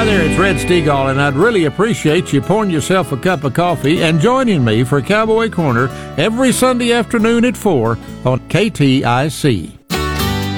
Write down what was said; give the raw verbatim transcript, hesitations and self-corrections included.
Hi there, it's Red Stegall, and I'd really appreciate you pouring yourself a cup of coffee and joining me for Cowboy Corner every Sunday afternoon at four on K T I C.